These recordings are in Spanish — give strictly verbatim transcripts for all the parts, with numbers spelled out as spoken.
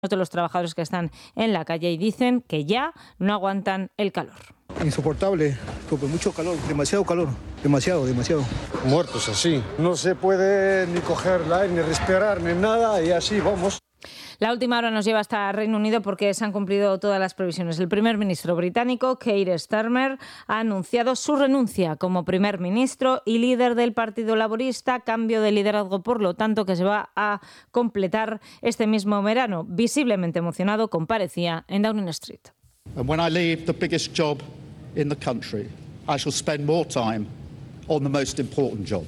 de los trabajadores que están en la calle y dicen que ya no aguantan el calor. Insoportable, porque mucho calor, demasiado calor, demasiado, demasiado. Muertos así, no se puede ni coger el aire, ni respirar, ni nada, y así vamos. La última hora nos lleva hasta Reino Unido porque se han cumplido todas las previsiones. El primer ministro británico, Keir Starmer, ha anunciado su renuncia como primer ministro y líder del Partido Laborista, cambio de liderazgo, por lo tanto, que se va a completar este mismo verano. Visiblemente emocionado, comparecía en Downing Street. And when I leave the biggest job in the country, I shall spend more time on the most important job.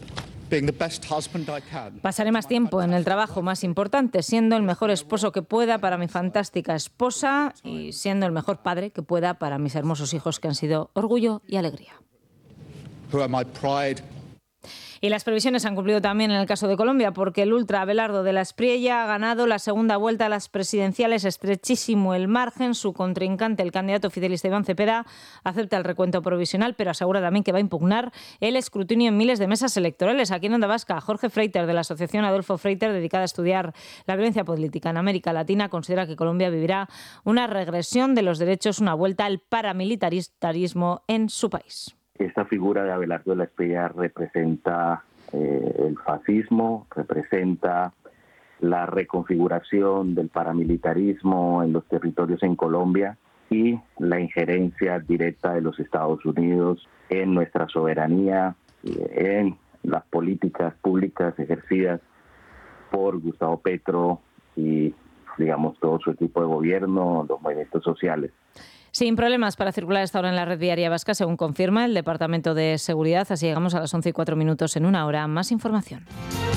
Pasaré más tiempo en el trabajo más importante, siendo el mejor esposo que pueda para mi fantástica esposa y siendo el mejor padre que pueda para mis hermosos hijos que han sido orgullo y alegría. Y las previsiones se han cumplido también en el caso de Colombia, porque el ultra Abelardo de la Espriella ha ganado la segunda vuelta a las presidenciales, estrechísimo el margen. Su contrincante, el candidato oficialista Iván Cepeda, acepta el recuento provisional, pero asegura también que va a impugnar el escrutinio en miles de mesas electorales. Aquí en Onda Vasca, Jorge Freiter, de la Asociación Adolfo Freiter, dedicada a estudiar la violencia política en América Latina, considera que Colombia vivirá una regresión de los derechos, una vuelta al paramilitarismo en su país. Esta figura de Abelardo de la Espriella representa eh, el fascismo, representa la reconfiguración del paramilitarismo en los territorios en Colombia y la injerencia directa de los Estados Unidos en nuestra soberanía, en las políticas públicas ejercidas por Gustavo Petro y, digamos, todo su equipo de gobierno, los movimientos sociales. Sin problemas para circular esta hora en la red viaria vasca, según confirma el Departamento de Seguridad. Así llegamos a las once y cuatro minutos. En una hora, más información.